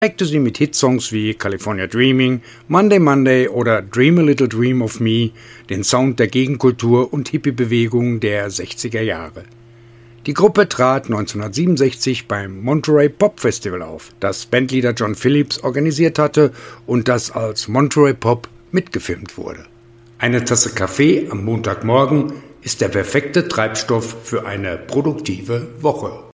prägte sie mit Hitsongs wie California Dreaming, Monday Monday oder Dream a Little Dream of Me, den Sound der Gegenkultur und Hippie-Bewegung der 60er Jahre. Die Gruppe trat 1967 beim Monterey Pop Festival auf, das Bandleader John Phillips organisiert hatte und das als Monterey Pop mitgefilmt wurde. Eine Tasse Kaffee am Montagmorgen ist der perfekte Treibstoff für eine produktive Woche.